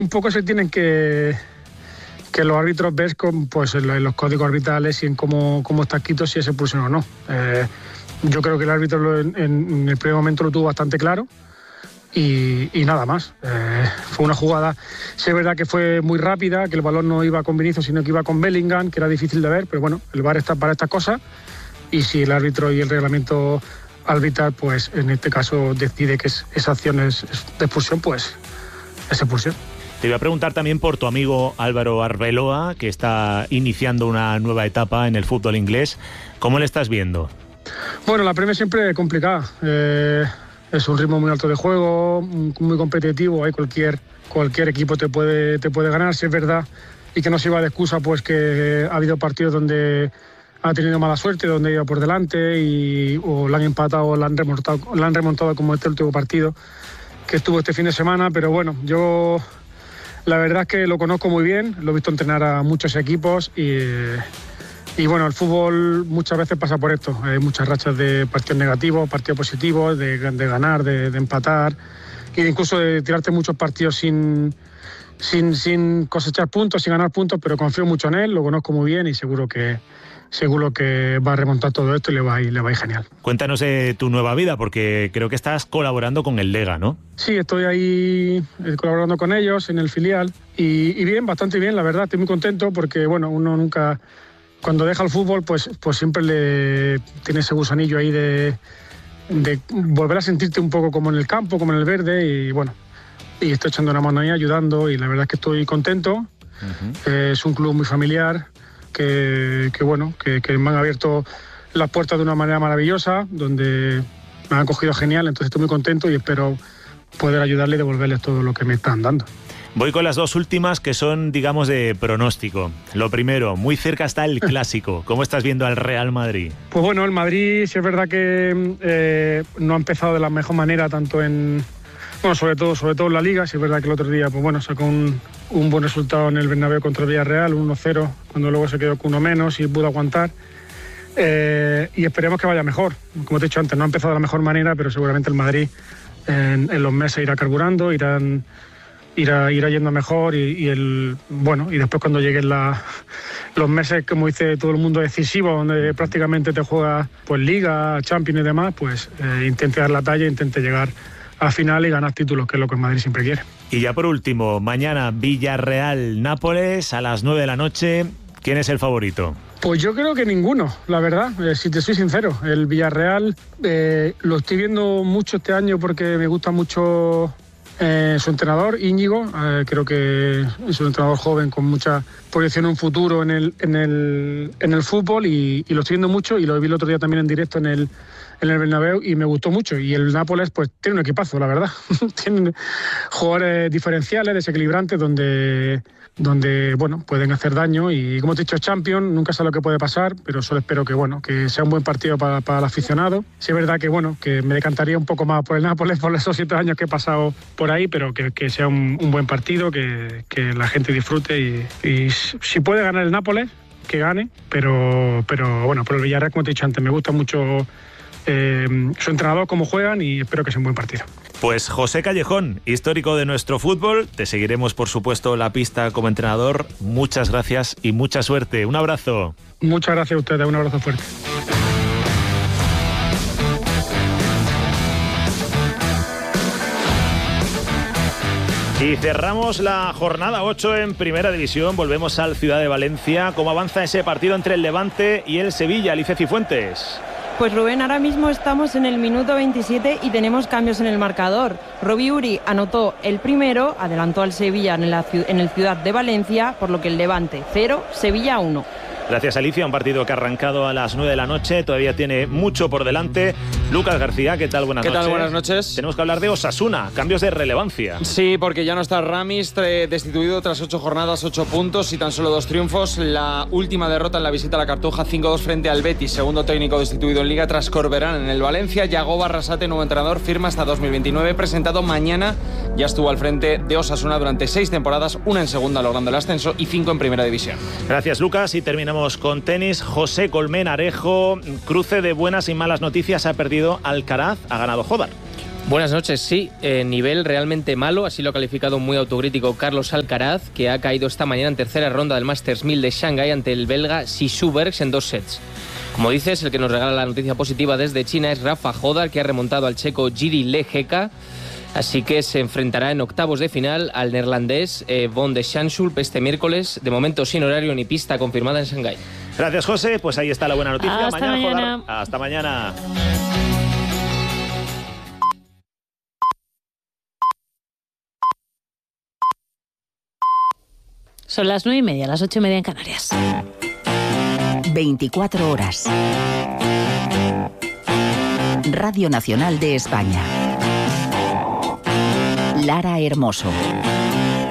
Un poco se tienen que los árbitros ves pues, en los códigos arbitrales y en cómo está escrito si es expulsión o no. Yo creo que el árbitro en el primer momento lo tuvo bastante claro y nada más. Fue una jugada, sí es verdad que fue muy rápida, que el balón no iba con Vinicius sino que iba con Bellingham, que era difícil de ver, pero bueno, el VAR está para estas cosas y si el árbitro y el reglamento arbitral, pues en este caso decide que esa acción es de expulsión, pues es expulsión. Te voy a preguntar también por tu amigo Álvaro Arbeloa, que está iniciando una nueva etapa en el fútbol inglés. ¿Cómo le estás viendo? Bueno, la Premier siempre es complicada. Es un ritmo muy alto de juego, muy competitivo. Hay cualquier equipo te puede ganar, si es verdad. Y que no sirva de excusa, pues que ha habido partidos donde ha tenido mala suerte, donde ha ido por delante o la han empatado o la han remontado como este último partido que estuvo este fin de semana. Pero bueno, yo la verdad es que lo conozco muy bien, lo he visto entrenar a muchos equipos y bueno, el fútbol muchas veces pasa por esto. Hay muchas rachas de partidos negativos, partidos positivos, de ganar, de empatar y incluso de tirarte muchos partidos sin cosechar puntos, sin ganar puntos, pero confío mucho en él, lo conozco muy bien y seguro que va a remontar todo esto y le va a ir genial. Cuéntanos de tu nueva vida, porque creo que estás colaborando con el Lega, ¿no? Sí, estoy ahí colaborando con ellos en el filial y bien, bastante bien, la verdad, estoy muy contento porque, bueno, uno nunca, cuando deja el fútbol, pues siempre le tiene ese gusanillo ahí de volver a sentirte un poco como en el campo, como en el verde y, bueno, y estoy echando una mano ahí, ayudando y la verdad es que estoy contento. Uh-huh. Es un club muy familiar, que me han abierto las puertas de una manera maravillosa, donde me han acogido genial, entonces estoy muy contento y espero poder ayudarle y devolverles todo lo que me están dando. Voy con las dos últimas que son, digamos, de pronóstico. Lo primero, muy cerca está el Clásico. ¿Cómo estás viendo al Real Madrid? Pues bueno, el Madrid sí es verdad que no ha empezado de la mejor manera, tanto en... Bueno, sobre todo en la Liga. Sí es verdad que el otro día pues bueno, sacó un buen resultado en el Bernabéu contra el Villarreal, 1-0, cuando luego se quedó con uno menos y pudo aguantar. Y esperemos que vaya mejor. Como te he dicho antes, no ha empezado de la mejor manera, pero seguramente el Madrid en los meses irá carburando, irá yendo mejor y después cuando lleguen los meses, como dice todo el mundo, decisivos, donde prácticamente te juegas pues Liga, Champions y demás, pues intente dar la talla, intente llegar a final y ganar títulos, que es lo que el Madrid siempre quiere. Y ya por último, mañana Villarreal-Nápoles a las 9 de la noche. ¿Quién es el favorito? Pues yo creo que ninguno, la verdad, si te soy sincero. El Villarreal lo estoy viendo mucho este año porque me gusta mucho su entrenador, Íñigo. Creo que es un entrenador joven con mucha proyección en un futuro en el fútbol y lo estoy viendo mucho y lo vi el otro día también en directo en el Bernabéu y me gustó mucho. Y el Nápoles pues tiene un equipazo, la verdad. Tienen jugadores diferenciales, desequilibrantes, donde bueno, pueden hacer daño y como te he dicho, es Champions, nunca sé lo que puede pasar, pero solo espero que sea un buen partido para el aficionado. Sí es verdad que me decantaría un poco más por el Nápoles por esos 7 años que he pasado por ahí, pero que sea un buen partido, que la gente disfrute y si puede ganar el Nápoles, que gane, pero bueno, por el Villarreal, como te he dicho antes, me gusta mucho su entrenador, cómo juegan y espero que sea un buen partido. Pues José Callejón, histórico de nuestro fútbol, te seguiremos por supuesto la pista como entrenador. Muchas gracias y mucha suerte. Un abrazo. Muchas gracias a ustedes, un abrazo fuerte. Y cerramos la jornada 8 en Primera División. Volvemos al Ciudad de Valencia. ¿Cómo avanza ese partido entre el Levante y el Sevilla? Alicia Cifuentes. Pues Rubén, ahora mismo estamos en el minuto 27 y tenemos cambios en el marcador. Robbie Uri anotó el primero, adelantó al Sevilla en el Ciudad de Valencia, por lo que el Levante 0, Sevilla 1. Gracias, Alicia. Un partido que ha arrancado a las 9 de la noche. Todavía tiene mucho por delante. Lucas García, ¿qué tal? Buenas noches. ¿Qué tal? Buenas noches. Tenemos que hablar de Osasuna. Cambios de relevancia. Sí, porque ya no está Ramis, destituido tras 8 jornadas, 8 puntos y tan solo 2 triunfos. La última derrota en la visita a la Cartuja, 5-2 frente al Betis. Segundo técnico destituido en Liga tras Corberán en el Valencia. Yagoba Arrasate, nuevo entrenador, firma hasta 2029. Presentado mañana, ya estuvo al frente de Osasuna durante 6 temporadas, una en segunda logrando el ascenso y 5 en Primera División. Gracias, Lucas. Y terminamos con tenis. José Colmenarejo, cruce de buenas y malas noticias. Ha perdido Alcaraz, ha ganado Hodar. Buenas noches, sí, nivel realmente malo, así lo ha calificado muy autocrítico Carlos Alcaraz, que ha caído esta mañana en tercera ronda del Masters 1000 de Shanghái ante el belga Sissu Bergs en 2 sets. Como dices, el que nos regala la noticia positiva desde China es Rafa Hodar, que ha remontado al checo Jiri Lehecka, así que se enfrentará en octavos de final al neerlandés Von de Schanschulp este miércoles, de momento sin horario ni pista confirmada en Shanghái. Gracias, José, pues ahí está la buena noticia. Hasta mañana. Hodar. Hasta mañana. Son las 9:30, las 8:30 en Canarias. 24 horas. Radio Nacional de España. Lara Hermoso.